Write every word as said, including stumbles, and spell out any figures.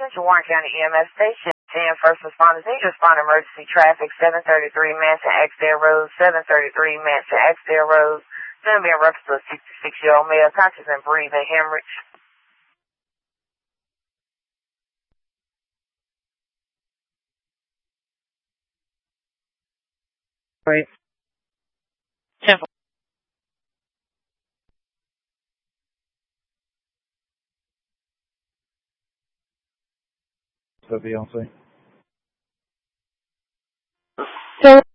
Central Warren County E M S Station. ten First responders need to respond to emergency traffic. seven thirty-three Manson Axdale Road. seven thirty-three Manson Axdale Road. Going to be in reference to a sixty-six-year-old male conscious and breathing hemorrhage. Right. ten So Beyonce. So